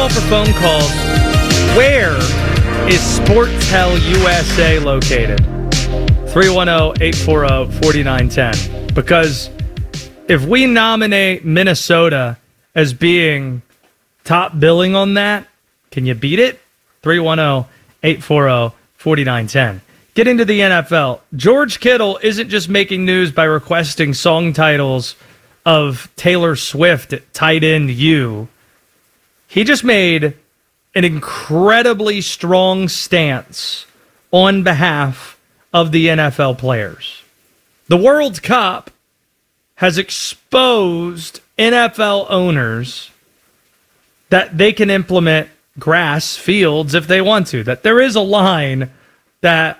call for phone calls. Where is SportsTel USA located? 310-840-4910. Because if we nominate Minnesota as being top billing on that, can you beat it? 310-840-4910. Getting to the NFL, George Kittle isn't just making news by requesting song titles of Taylor Swift at tight end U. He just made an incredibly strong stance on behalf of the NFL players. The World Cup has exposed NFL owners that they can implement grass fields if they want to, that there is a line that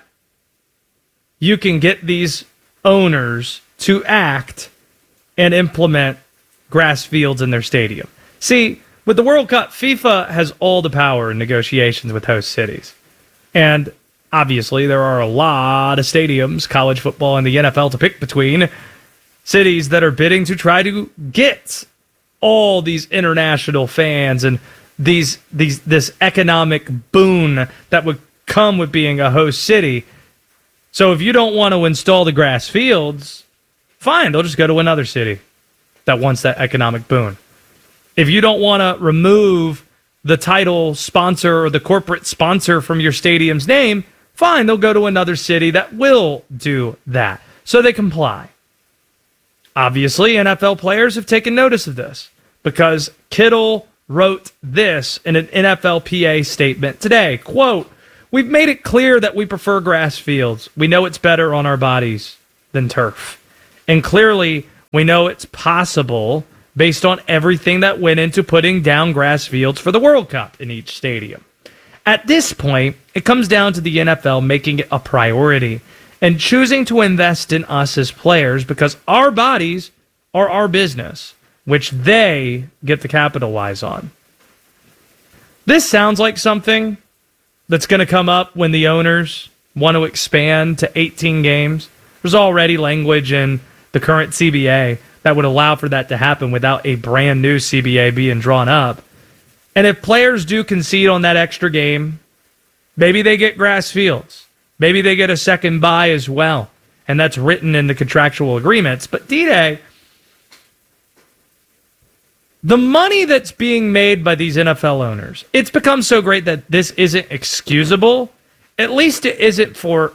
you can get these owners to act and implement grass fields in their stadium. See, with the World Cup, FIFA has all the power in negotiations with host cities. And obviously, there are a lot of stadiums, college football and the NFL, to pick between, cities that are bidding to try to get all these international fans and this economic boon that would come with being a host city. So if you don't want to install the grass fields, fine, they'll just go to another city that wants that economic boon. If you don't want to remove the title sponsor or the corporate sponsor from your stadium's name, fine, they'll go to another city that will do that. So they comply. Obviously, NFL players have taken notice of this because Kittle wrote this in an NFLPA statement today. Quote, "We've made it clear that we prefer grass fields. We know it's better on our bodies than turf. And clearly, we know it's possible based on everything that went into putting down grass fields for the World Cup in each stadium. At this point, it comes down to the NFL making it a priority and choosing to invest in us as players because our bodies are our business, which they get to capitalize on." This sounds like something that's going to come up when the owners want to expand to 18 games. There's already language in the current CBA that would allow for that to happen without a brand new CBA being drawn up. And if players do concede on that extra game, maybe they get grass fields. Maybe they get a second bye as well. And that's written in the contractual agreements. But D-Day, the money that's being made by these NFL owners, it's become so great that this isn't excusable. At least it isn't for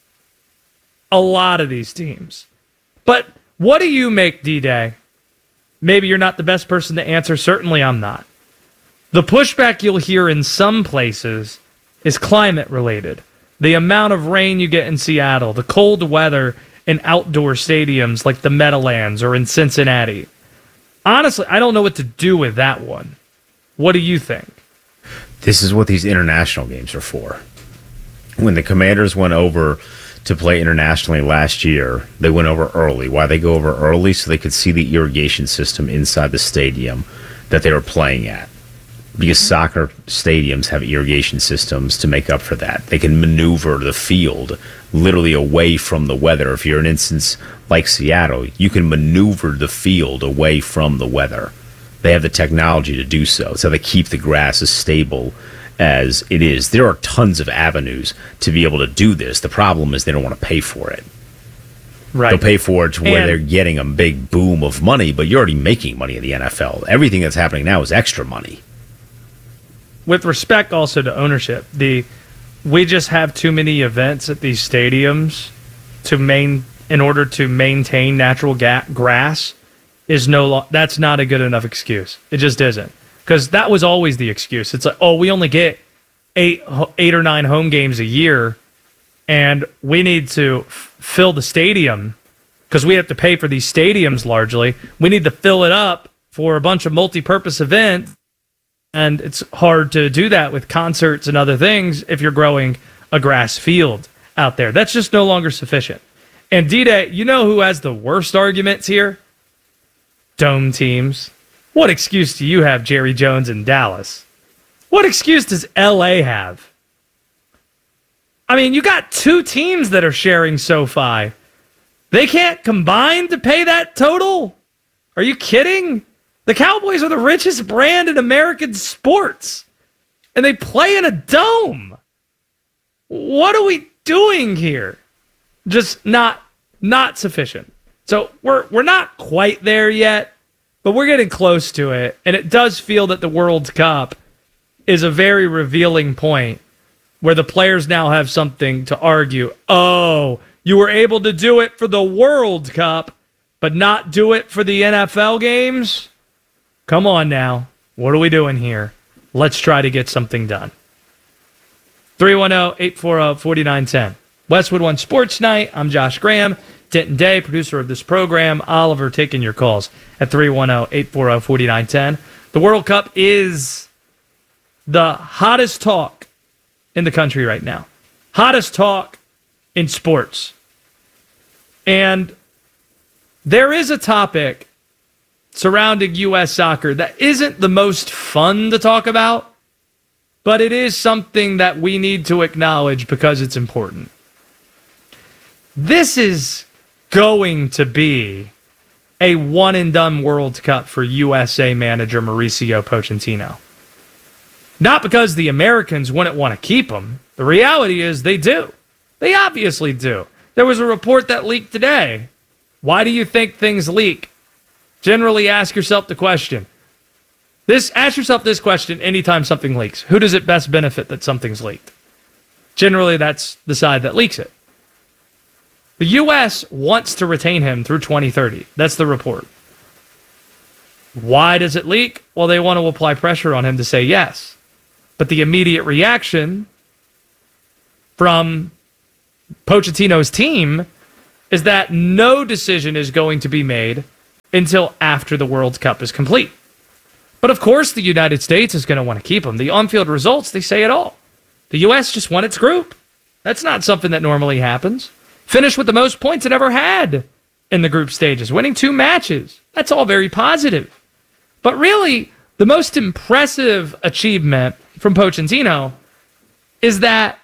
a lot of these teams. But what do you make, D-Day? Maybe you're not the best person to answer. Certainly I'm not. The pushback you'll hear in some places is climate related. The amount of rain you get in Seattle, the cold weather in outdoor stadiums like the Meadowlands or in Cincinnati. Honestly, I don't know what to do with that one. What do you think? This is what these international games are for. When the Commanders went over to play internationally last year, they went over early. Why they go over early? So they could see the irrigation system inside the stadium that they were playing at. Because soccer stadiums have irrigation systems to make up for that. They can maneuver the field literally away from the weather. If you're an instance like Seattle, you can maneuver the field away from the weather. They have the technology to do so. So they keep the grass as stable as it is. There are tons of avenues to be able to do this. The problem is they don't want to pay for it. Right. They'll pay for it to where they're getting a big boom of money, but you're already making money in the NFL. Everything that's happening now is extra money. With respect also to ownership, we just have too many events at these stadiums in order to maintain natural grass that's not a good enough excuse. It just isn't. Because that was always the excuse. It's like, we only get eight or nine home games a year, and we need to fill the stadium because we have to pay for these stadiums largely. We need to fill it up for a bunch of multi-purpose events, and it's hard to do that with concerts and other things if you're growing a grass field out there. That's just no longer sufficient. And D-Day, you know who has the worst arguments here? Dome teams. What excuse do you have, Jerry Jones in Dallas? What excuse does LA have? I mean, you got two teams that are sharing SoFi. They can't combine to pay that total? Are you kidding? The Cowboys are the richest brand in American sports. and they play in a dome. What are we doing here? Just not sufficient. So we're not quite there yet, but we're getting close to it. And it does feel that the World Cup is a very revealing point where the players now have something to argue. Oh, you were able to do it for the World Cup, but not do it for the NFL games? Come on now. What are we doing here? Let's try to get something done. 310-840-4910. Westwood One Sports Night. I'm Josh Graham. Denton Day, producer of this program. Oliver taking your calls at 310-840-4910. The World Cup is the hottest talk in the country right now. Hottest talk in sports. And there is a topic surrounding U.S. soccer that isn't the most fun to talk about, but it is something that we need to acknowledge because it's important. This is going to be a one-and-done World Cup for USA manager Mauricio Pochettino. Not because the Americans wouldn't want to keep him. The reality is they do. They obviously do. There was a report that leaked today. Why do you think things leak? Generally ask yourself the question. Ask yourself this question anytime something leaks. Who does it best benefit that something's leaked? Generally, that's the side that leaks it. The U.S. wants to retain him through 2030. That's the report. Why does it leak? Well, they want to apply pressure on him to say yes. But the immediate reaction from Pochettino's team is that no decision is going to be made until after the World Cup is complete. But of course, the United States is going to want to keep him. The on-field results, they say it all. The U.S. just won its group. That's not something that normally happens. Finished with the most points it ever had in the group stages, winning 2 matches. That's all very positive. But really, the most impressive achievement from Pochettino is that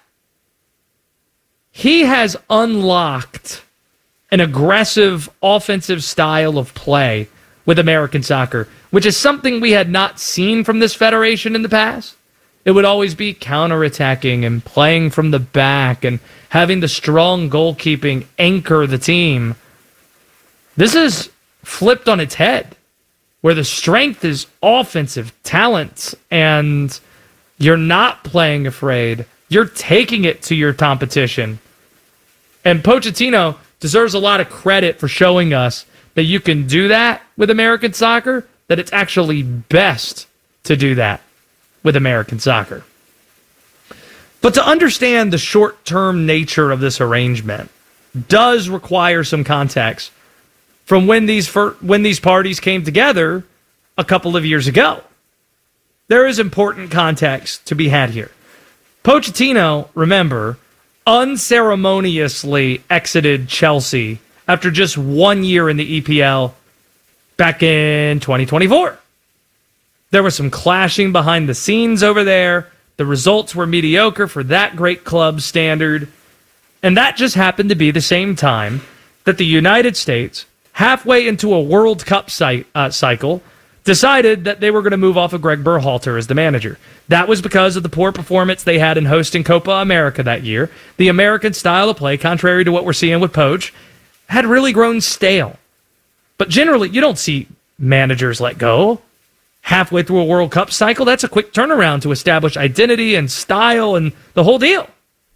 he has unlocked an aggressive offensive style of play with American soccer, which is something we had not seen from this federation in the past. It would always be counterattacking and playing from the back and having the strong goalkeeping anchor the team. This is flipped on its head, where the strength is offensive talent and you're not playing afraid. You're taking it to your competition. And Pochettino deserves a lot of credit for showing us that you can do that with American soccer, that it's actually best to do that with American soccer. But to understand the short-term nature of this arrangement does require some context from when these parties came together a couple of years ago. There is important context to be had here. Pochettino, remember, unceremoniously exited Chelsea after just 1 year in the EPL back in 2024. There was some clashing behind the scenes over there. The results were mediocre for that great club's standard. And that just happened to be the same time that the United States, halfway into a World Cup cycle, decided that they were going to move off of Greg Berhalter as the manager. That was because of the poor performance they had in hosting Copa America that year. The American style of play, contrary to what we're seeing with Poch, had really grown stale. But generally, you don't see managers let go halfway through a World Cup cycle. That's a quick turnaround to establish identity and style and the whole deal.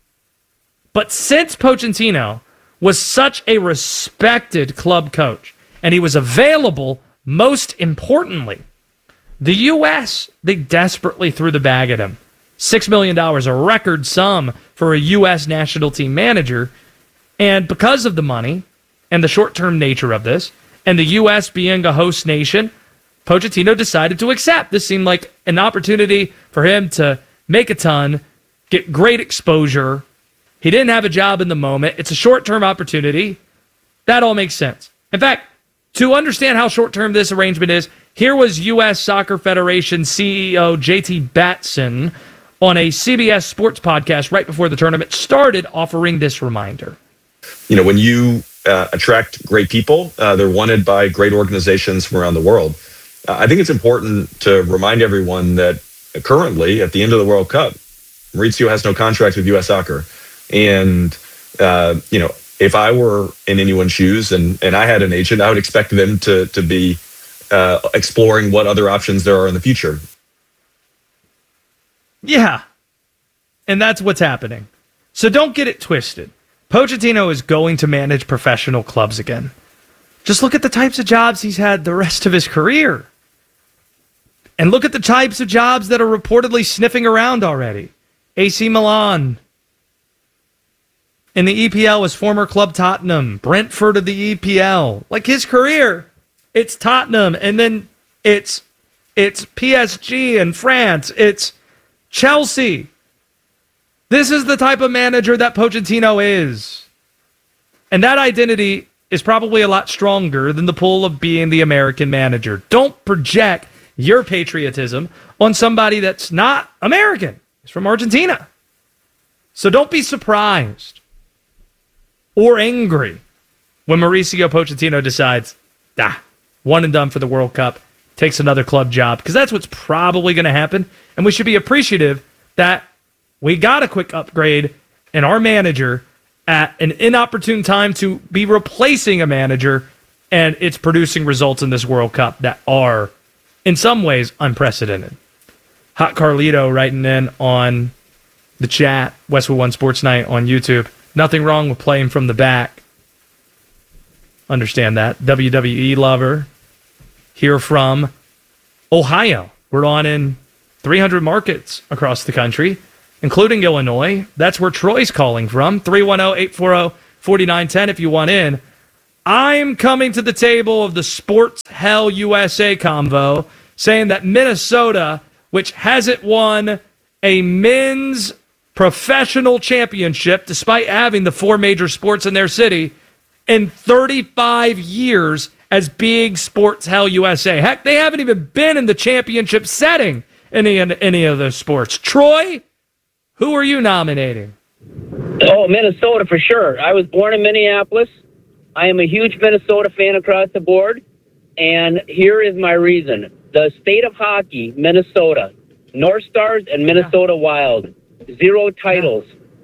But since Pochettino was such a respected club coach, and he was available, most importantly, the U.S., they desperately threw the bag at him. $6 million, a record sum for a U.S. national team manager. And because of the money and the short-term nature of this, and the U.S. being a host nation, Pochettino decided to accept. This seemed like an opportunity for him to make a ton, get great exposure. He didn't have a job in the moment. It's a short-term opportunity. That all makes sense. In fact, to understand how short-term this arrangement is, here was U.S. Soccer Federation CEO J.T. Batson on a CBS Sports podcast right before the tournament started, offering this reminder. You know, when you attract great people, they're wanted by great organizations from around the world. I think it's important to remind everyone that currently at the end of the World Cup, Maurizio has no contract with U.S. Soccer. And, if I were in anyone's shoes and I had an agent, I would expect them to be exploring what other options there are in the future. Yeah. And that's what's happening. So don't get it twisted. Pochettino is going to manage professional clubs again. Just look at the types of jobs he's had the rest of his career. And look at the types of jobs that are reportedly sniffing around already. AC Milan. In the EPL was former club Tottenham. Brentford of the EPL. Like his career, it's Tottenham. And then it's PSG in France. It's Chelsea. This is the type of manager that Pochettino is. And that identity is probably a lot stronger than the pull of being the American manager. Don't project your patriotism on somebody that's not American. He's from Argentina. So don't be surprised or angry when Mauricio Pochettino decides, one and done for the World Cup, takes another club job, because that's what's probably going to happen. And we should be appreciative that we got a quick upgrade in our manager at an inopportune time to be replacing a manager, and it's producing results in this World Cup that are, in some ways, unprecedented. Hot Carlito writing in on the chat, Westwood One Sports Night on YouTube. Nothing wrong with playing from the back. Understand that. WWE lover. Here from Ohio. We're on in 300 markets across the country, including Illinois. That's where Troy's calling from. 310-840-4910 if you want in. I'm coming to the table of the Sports Hell USA convo saying that Minnesota, which hasn't won a men's professional championship despite having the four major sports in their city in 35 years as being Sports Hell USA. Heck, they haven't even been in the championship setting in any of those sports. Troy, who are you nominating? Oh, Minnesota for sure. I was born in Minneapolis. I am a huge Minnesota fan across the board, and here is my reason. The state of hockey, Minnesota, North Stars and Minnesota Wild, 0 titles.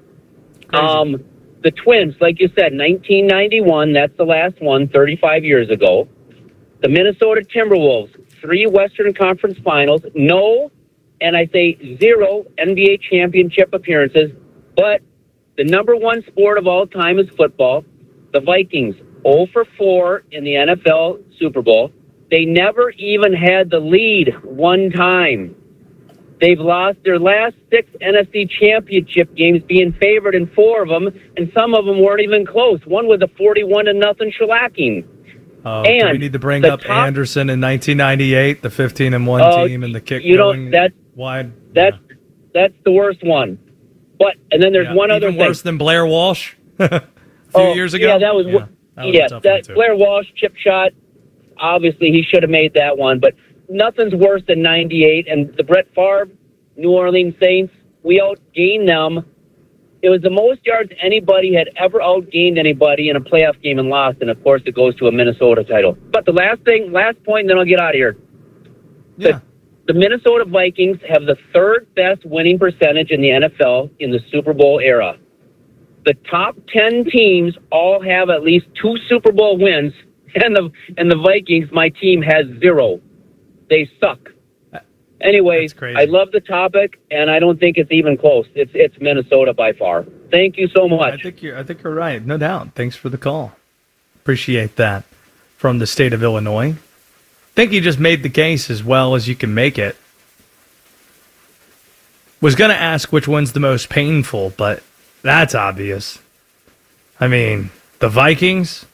The Twins, like you said, 1991, that's the last one, 35 years ago. The Minnesota Timberwolves, 3 Western Conference Finals, no, and I say 0 NBA championship appearances, but the number one sport of all time is football. The Vikings, 0 for 4 in the NFL Super Bowl. They never even had the lead one time. They've lost their last 6 NFC championship games, being favored in 4 of them, and some of them weren't even close. One was a 41-0 shellacking. Oh, do we need to bring up Anderson in 1998, the 15-1 team, and the kick going wide? That's the worst one. But and then there's one other thing. Even worse than Blair Walsh a few years ago. Yeah, that was Blair Walsh chip shot. Obviously, he should have made that one, but nothing's worse than 98. And the Brett Favre, New Orleans Saints, we outgained them. It was the most yards anybody had ever outgained anybody in a playoff game and lost. And, of course, it goes to a Minnesota title. But the last point, and then I'll get out of here. Yeah. The Minnesota Vikings have the 3rd best winning percentage in the NFL in the Super Bowl era. The top 10 teams all have at least 2 Super Bowl wins, and the Vikings, my team, has 0. They suck. Anyways, I love the topic, and I don't think it's even close. It's Minnesota by far. Thank you so much. I think you're right, no doubt. Thanks for the call. Appreciate that from the state of Illinois. I think you just made the case as well as you can make it. Was going to ask which one's the most painful, but that's obvious. I mean, the Vikings,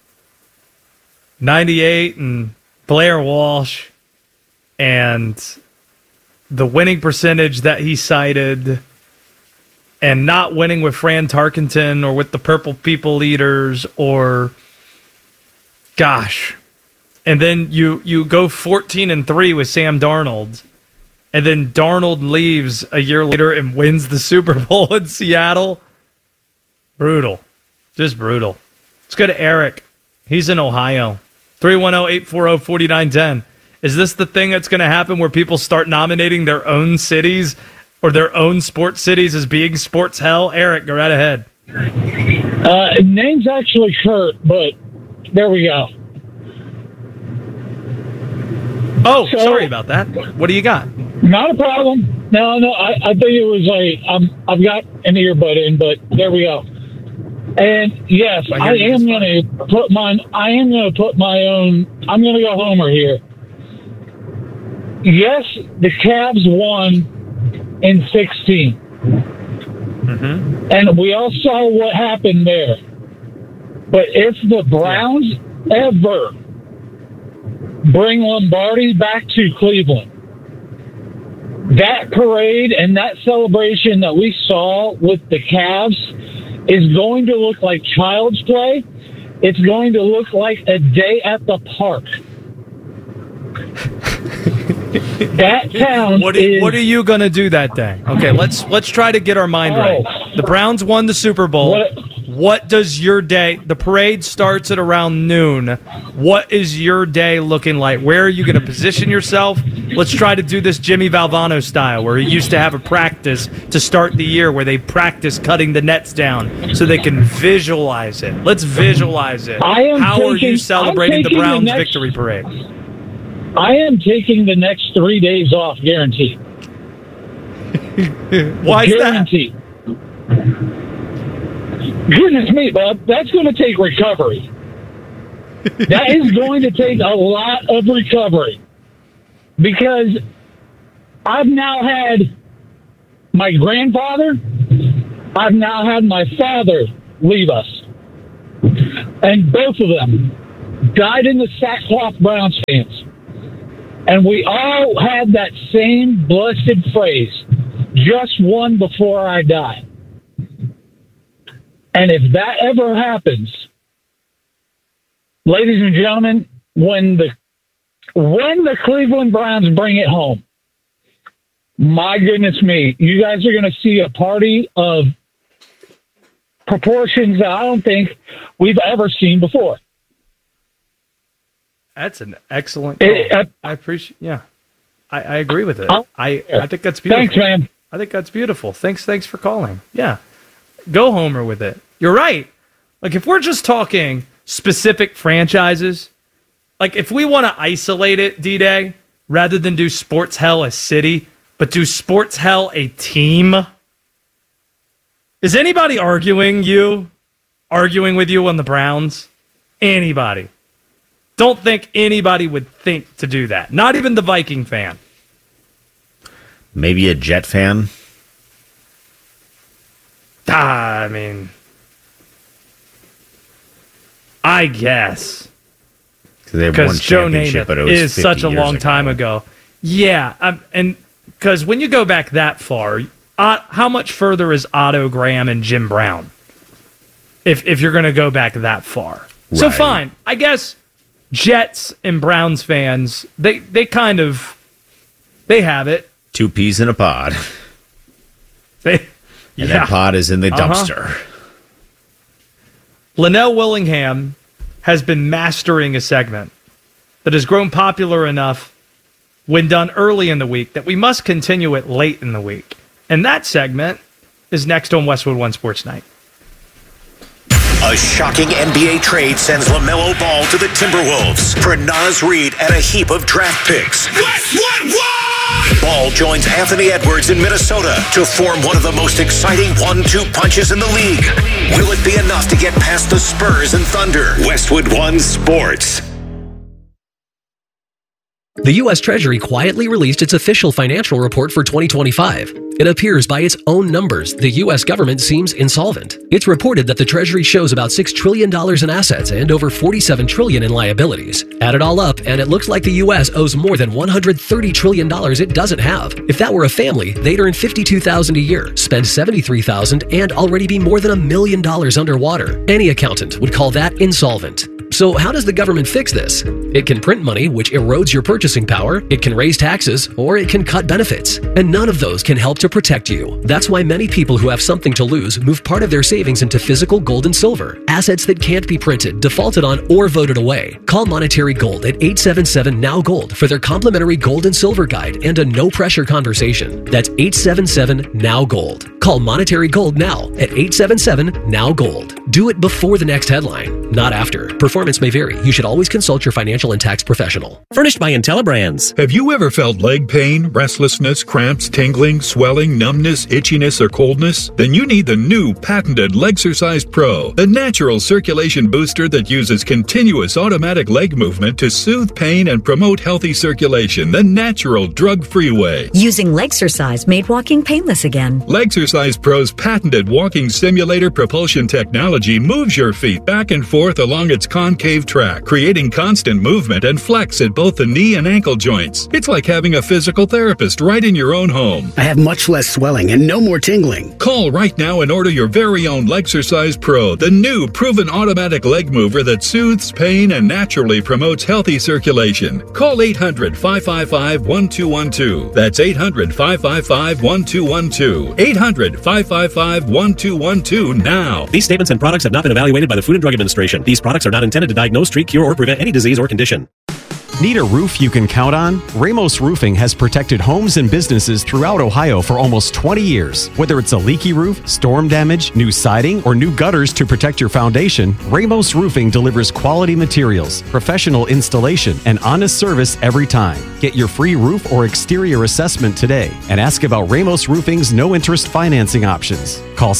98 and Blair Walsh, and the winning percentage that he cited, and not winning with Fran Tarkenton or with the Purple People Leaders, or gosh. And then you go 14-3 with Sam Darnold, and then Darnold leaves a year later and wins the Super Bowl in Seattle. Brutal. Just brutal. Let's go to Eric. He's in Ohio. 310-840-4910. Is this the thing that's going to happen where people start nominating their own cities or their own sports cities as being sports hell? Eric, go right ahead. Name's actually Kurt, but there we go. Oh, sorry about that. What do you got? Not a problem. No, I think it was I've got an earbud in, but there we go. And yes, I am going to put my own. I'm going to go homer here. Yes, the Cavs won in 16. Mm-hmm. And we all saw what happened there. But if the Browns ever bring Lombardi back to Cleveland, that parade and that celebration that we saw with the Cavs is going to look like child's play. It's going to look like a day at the park. That town. What are you going to do that day? Okay, let's try to get our mind right. The Browns won the Super Bowl. What does your day? The parade starts at around noon. What is your day looking like? Where are you going to position yourself? Let's try to do this Jimmy Valvano style, where he used to have a practice to start the year where they practice cutting the nets down so they can visualize it. Let's visualize it. How are you celebrating the Browns victory parade? I am taking the next 3 days off, guaranteed. Why is that? Guaranteed. Goodness me, Bob, that's going to take recovery. That is going to take a lot of recovery. Because I've now had my grandfather, I've now had my father leave us. And both of them died in the sackcloth Browns fans. And we all had that same blessed phrase, just one before I die. And if that ever happens, ladies and gentlemen, when the Cleveland Browns bring it home, my goodness me, you guys are going to see a party of proportions that I don't think we've ever seen before. That's an excellent call. I appreciate. Yeah, I agree with it. I think that's beautiful. Thanks, man. I think that's beautiful. Thanks for calling. Yeah, go homer with it. You're right. Like if we're just talking specific franchises, like if we want to isolate it, D-Day, rather than do sports hell a city, but do sports hell a team. Is anybody arguing with you on the Browns? Anybody? Don't think anybody would think to do that. Not even the Viking fan. Maybe a Jet fan? I mean, I guess. Because Joe Namath is such a long time ago. Yeah, and because when you go back that far, how much further is Otto Graham and Jim Brown? If you're going to go back that far. Right. So fine, I guess Jets and Browns fans, they have it. 2 peas in a pod. That pod is in the dumpster. Linnell Willingham has been mastering a segment that has grown popular enough when done early in the week that we must continue it late in the week. And that segment is next on Westwood One Sports Night. A shocking NBA trade sends LaMelo Ball to the Timberwolves for Naz Reid and a heap of draft picks. Westwood One! Ball joins Anthony Edwards in Minnesota to form one of the most exciting 1-2 punches in the league. Will it be enough to get past the Spurs and Thunder? Westwood One Sports. The U.S. Treasury quietly released its official financial report for 2025. It appears by its own numbers, the U.S. government seems insolvent. It's reported that the Treasury shows about $6 trillion in assets and over $47 trillion in liabilities. Add it all up, and it looks like the U.S. owes more than $130 trillion it doesn't have. If that were a family, they'd earn $52,000 a year, spend $73,000, and already be more than $1 million underwater. Any accountant would call that insolvent. So how does the government fix this? It can print money, which erodes your purchasing power. It can raise taxes, or it can cut benefits. And none of those can help to protect you. That's why many people who have something to lose move part of their savings into physical gold and silver, assets that can't be printed, defaulted on, or voted away. Call Monetary Gold at 877-NOW-GOLD for their complimentary gold and silver guide and a no-pressure conversation. That's 877-NOW-GOLD. Call Monetary Gold now at 877-NOW-GOLD. Do it before the next headline, not after. Performance may vary. You should always consult your financial and tax professional. Furnished by IntelliBrands. Have you ever felt leg pain, restlessness, cramps, tingling, swelling, numbness, itchiness, or coldness? Then you need the new patented Legsercise Pro, the natural circulation booster that uses continuous automatic leg movement to soothe pain and promote healthy circulation the natural drug-free way. Using Legsercise made walking painless again. Legsercise Pro's patented walking simulator propulsion technology moves your feet back and forth along its concave track, creating constant movement and flex at both the knee and ankle joints. It's like having a physical therapist right in your own home. I have much less swelling and no more tingling. Call right now and order your very own Legsercise Pro, the new proven automatic leg mover that soothes pain and naturally promotes healthy circulation. Call 800-555-1212. That's 800-555-1212. 800-555-1212 now. These statements and products have not been evaluated by the Food and Drug Administration. These products are not intended to diagnose, treat, cure, or prevent any disease or condition. Need a roof you can count on? Ramos Roofing has protected homes and businesses throughout Ohio for almost 20 years. Whether it's a leaky roof, storm damage, new siding, or new gutters to protect your foundation, Ramos Roofing delivers quality materials, professional installation, and honest service every time. Get your free roof or exterior assessment today and ask about Ramos Roofing's no-interest financing options. Call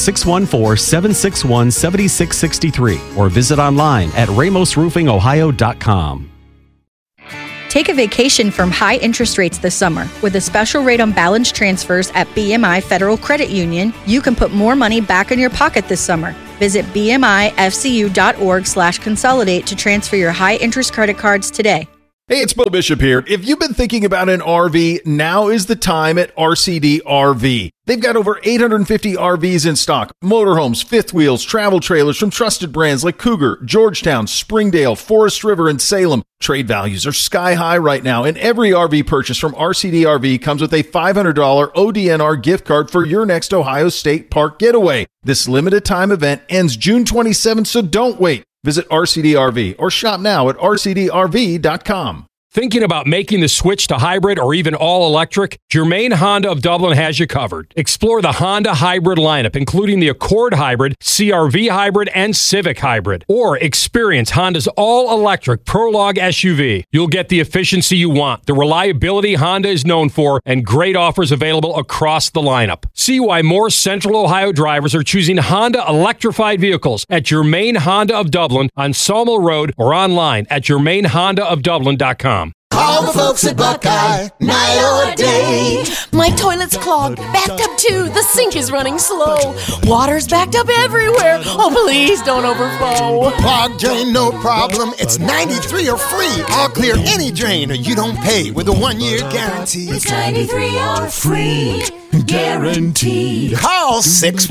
614-761-7663 or visit online at ramosroofingohio.com. Take a vacation from high interest rates this summer. With a special rate on balance transfers at BMI Federal Credit Union, you can put more money back in your pocket this summer. Visit bmifcu.org/consolidate to transfer your high interest credit cards today. Hey, it's Bo Bishop here. If you've been thinking about an RV, now is the time at RCD RV. They've got over 850 RVs in stock, motorhomes, fifth wheels, travel trailers from trusted brands like Cougar, Georgetown, Springdale, Forest River, and Salem. Trade values are sky high right now, and every RV purchase from RCD RV comes with a $500 ODNR gift card for your next Ohio State Park getaway. This limited time event ends June 27th, so don't wait. Visit RCD RV or shop now at rcdrv.com. Thinking about making the switch to hybrid or even all-electric? Germain Honda of Dublin has you covered. Explore the Honda hybrid lineup, including the Accord Hybrid, CR-V Hybrid, and Civic Hybrid. Or experience Honda's all-electric Prologue SUV. You'll get the efficiency you want, the reliability Honda is known for, and great offers available across the lineup. See why more Central Ohio drivers are choosing Honda electrified vehicles at Germain Honda of Dublin on Sawmill Road or online at germainhondaofdublin.com. Call the folks at Buckeye, night or day. My toilet's clogged, backed up too. The sink is running slow. Water's backed up everywhere. Oh, please don't overflow. Clogged drain, no problem. It's 93 or free. I'll clear any drain or you don't pay with a 1-year guarantee. It's 93 or free. Guaranteed. Call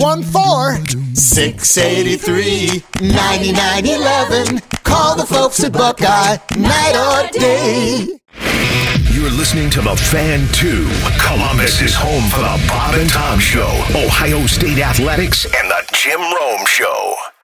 614-683-9911. Call the folks at Buckeye, night or day. You're listening to The Fan 2. Columbus is home for the Bob and Tom Show, Ohio State Athletics, and the Jim Rome Show.